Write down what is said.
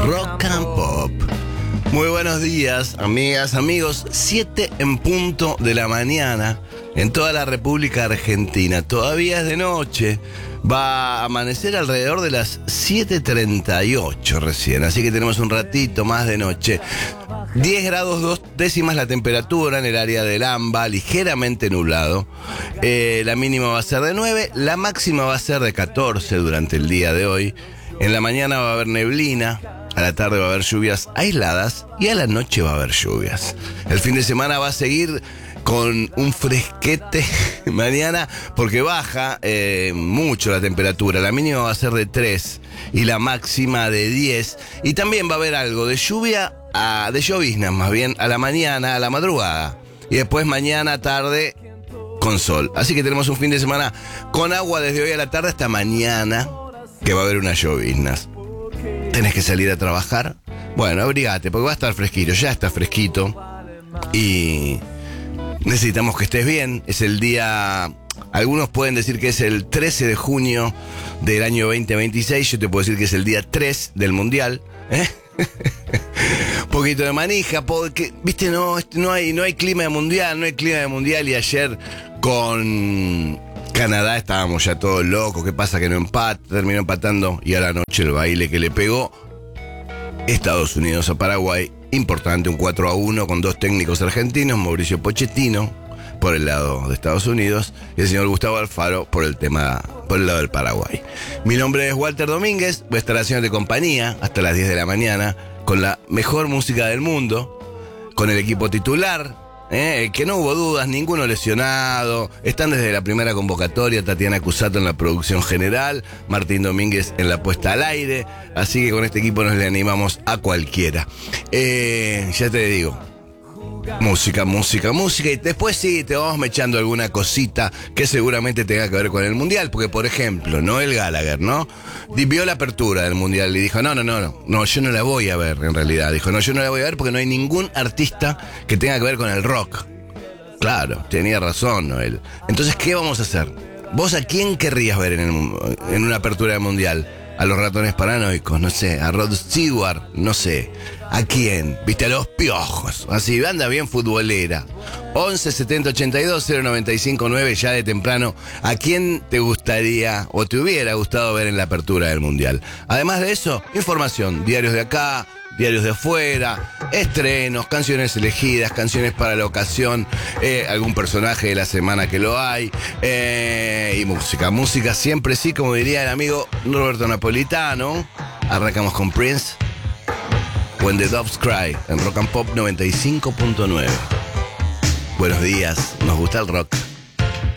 Rock and Pop. Muy buenos días, amigas, amigos. 7 en punto de la mañana en toda la República Argentina. Todavía es de noche. Va a amanecer alrededor de las 7:38 recién. Así que tenemos un ratito más de noche. 10 grados 2 décimas la temperatura en el área del AMBA, ligeramente nublado. La mínima va a ser de 9, la máxima va a ser de 14 durante el día de hoy. En la mañana va a haber neblina, a la tarde va a haber lluvias aisladas y a la noche va a haber lluvias. El fin de semana va a seguir con un fresquete mañana porque baja mucho la temperatura. La mínima va a ser de 3 y la máxima de 10. Y también va a haber algo de lluvia, de lloviznas más bien, a la mañana, a la madrugada. Y después mañana, tarde, con sol. Así que tenemos un fin de semana con agua desde hoy a la tarde hasta mañana, que va a haber unas lloviznas. ¿Tenés que salir a trabajar? Bueno, abrigate, porque va a estar fresquito, ya está fresquito. Y necesitamos que estés bien. Es el día, algunos pueden decir que es el 13 de junio del año 2026. Yo te puedo decir que es el día 3 del Mundial. Un poquito de manija, porque, viste, no hay clima de Mundial, y ayer con Canadá estábamos ya todos locos. ¿Qué pasa que no empata? Terminó empatando y a la noche el baile que le pegó Estados Unidos a Paraguay, importante, un 4-1 con dos técnicos argentinos, Mauricio Pochettino por el lado de Estados Unidos y el señor Gustavo Alfaro por el lado del Paraguay. Mi nombre es Walter Domínguez, voy a estar haciéndote compañía hasta las 10 de la mañana con la mejor música del mundo, con el equipo titular. Que no hubo dudas, ninguno lesionado. Están desde la primera convocatoria Tatiana Cusato en la producción general, Martín Domínguez en la puesta al aire. Así que con este equipo nos le animamos a cualquiera. Ya te digo, música. Y después sí, te vamos echando alguna cosita que seguramente tenga que ver con el Mundial. Porque, por ejemplo, Noel Gallagher, ¿no? Vio la apertura del Mundial y dijo, no, yo no la voy a ver en realidad. Dijo, no, yo no la voy a ver porque no hay ningún artista que tenga que ver con el rock. Claro, tenía razón Noel. Entonces, ¿qué vamos a hacer? ¿Vos a quién querrías ver en una apertura del Mundial? A los Ratones Paranoicos, no sé, a Rod Stewart, no sé. ¿A quién? Viste, a los Piojos. Así, anda bien futbolera. 11 70 82 095 9, ya de temprano. ¿A quién te gustaría o te hubiera gustado ver en la apertura del Mundial? Además de eso, información, diarios de acá, diarios de afuera, estrenos, canciones elegidas, canciones para la ocasión, algún personaje de la semana que lo hay, y música siempre sí, como diría el amigo Roberto Napolitano. Arrancamos con Prince, When the Doves Cry, en Rock and Pop 95.9. Buenos días, nos gusta el rock.